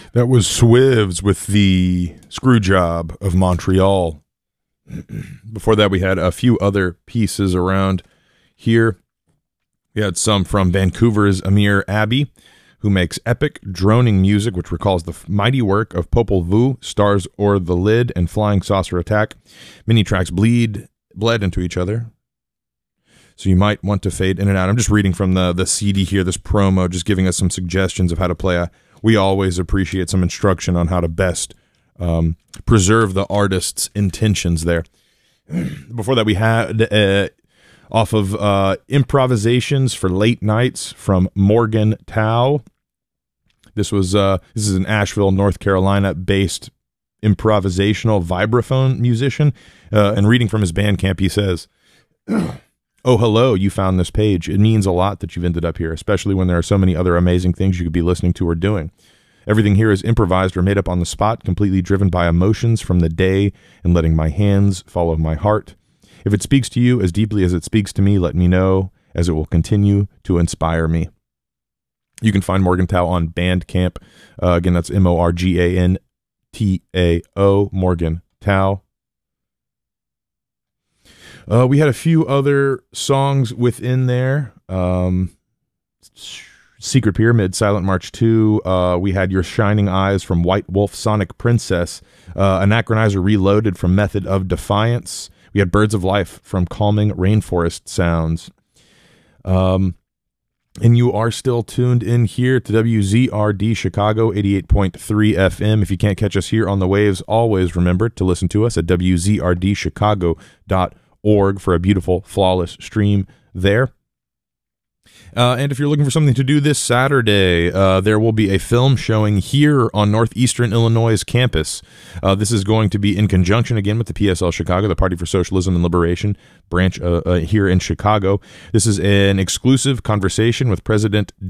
That was Swivs with the Screwjob of Montreal. Before that, we had a few other pieces around here. We had some from Vancouver's Amir Abbey, who makes epic, droning music, which recalls the mighty work of Popol Vuh, Stars O'er the Lid, and Flying Saucer Attack. Many tracks bled into each other, so you might want to fade in and out. I'm just reading from the CD here, this promo, just giving us some suggestions of how to play. We always appreciate some instruction on how to best preserve the artist's intentions there. Before that, we had off of Improvisations for Late Nights from Morgan Tao. This is an Asheville, North Carolina based improvisational vibraphone musician. And reading from his Bandcamp, he says, "Oh, hello, you found this page. It means a lot that you've ended up here, especially when there are so many other amazing things you could be listening to or doing. Everything here is improvised or made up on the spot, completely driven by emotions from the day and letting my hands follow my heart. If it speaks to you as deeply as it speaks to me, let me know, as it will continue to inspire me." You can find Morgan Tao on Bandcamp. Again, that's MorganTao, Morgan Tao. We had a few other songs within there. Secret Pyramid, Silent March 2. We had Your Shining Eyes from White Wolf, Sonic Princess. Anachronizer Reloaded from Method of Defiance. We had Birds of Life from Calming Rainforest Sounds. And you are still tuned in here to WZRD Chicago 88.3 FM. If you can't catch us here on the waves, always remember to listen to us at WZRDchicago.org for a beautiful, flawless stream there. And if you're looking for something to do this Saturday, there will be a film showing here on Northeastern Illinois' campus. This is going to be in conjunction again with the PSL Chicago, the Party for Socialism and Liberation branch here in Chicago. This is an exclusive conversation with President